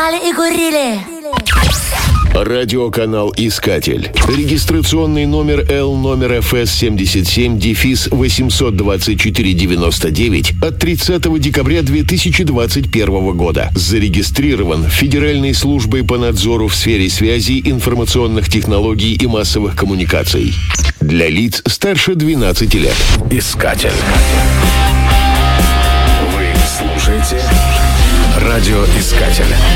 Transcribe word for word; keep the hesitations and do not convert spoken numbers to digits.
бухали и курили. Радиоканал «Искатель». Регистрационный номер Л номер эф эс семьдесят семь дефис восемьсот двадцать четыре девяносто девять от тридцатого декабря две тысячи двадцать первого года. Зарегистрирован Федеральной службой по надзору в сфере связи, информационных технологий и массовых коммуникаций. Для лиц старше двенадцати лет. «Искатель». Вы слушаете «Радиоискатель».